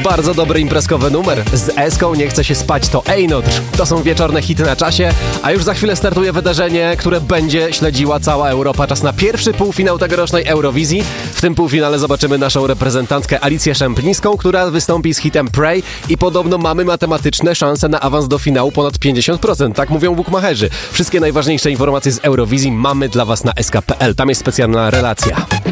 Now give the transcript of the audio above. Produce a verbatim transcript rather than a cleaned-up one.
Bardzo dobry imprezkowy numer. Z Eską nie chce się spać, to Ejnotr. To są wieczorne hity na czasie, a już za chwilę startuje wydarzenie, które będzie śledziła cała Europa. Czas na pierwszy półfinał tegorocznej Eurowizji. W tym półfinale zobaczymy naszą reprezentantkę Alicję Szemplińską, która wystąpi z hitem Pray i podobno mamy matematyczne szanse na awans do finału ponad pięćdziesiąt procent. Tak mówią bukmacherzy. Wszystkie najważniejsze informacje z Eurowizji mamy dla Was na S K kropka P L. Tam jest specjalna relacja.